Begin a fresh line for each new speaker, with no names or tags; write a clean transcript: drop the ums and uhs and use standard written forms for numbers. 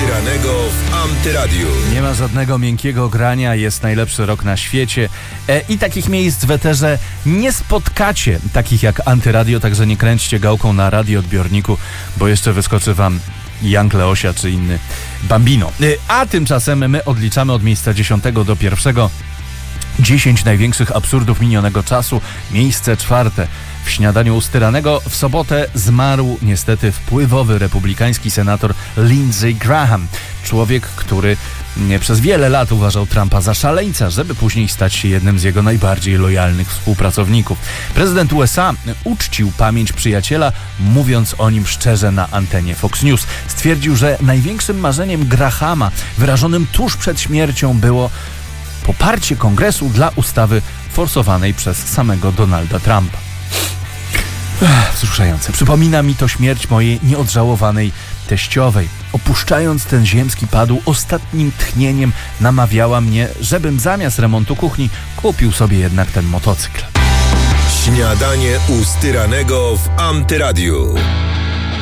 Tyranego w Antyradiu.
Nie ma żadnego miękkiego grania, jest najlepszy rok na świecie i takich miejsc w eterze nie spotkacie, takich jak Antyradio, także nie kręćcie gałką na radioodbiorniku, bo jeszcze wyskoczy wam Jan Kleosia czy inny Bambino. A tymczasem my odliczamy od miejsca 10 do 1. 10 największych absurdów minionego czasu. Miejsce 4. W śniadaniu u Tyranego w sobotę zmarł niestety wpływowy republikański senator Lindsey Graham. Człowiek, który przez wiele lat uważał Trumpa za szaleńca, żeby później stać się jednym z jego najbardziej lojalnych współpracowników. Prezydent USA uczcił pamięć przyjaciela, mówiąc o nim szczerze na antenie Fox News. Stwierdził, że największym marzeniem Grahama, wyrażonym tuż przed śmiercią, było poparcie Kongresu dla ustawy forsowanej przez samego Donalda Trumpa. Wzruszające. Przypomina mi to śmierć mojej nieodżałowanej teściowej. Opuszczając ten ziemski padł, ostatnim tchnieniem namawiała mnie, żebym zamiast remontu kuchni kupił sobie jednak ten motocykl.
Śniadanie u Tyranego w Antyradiu.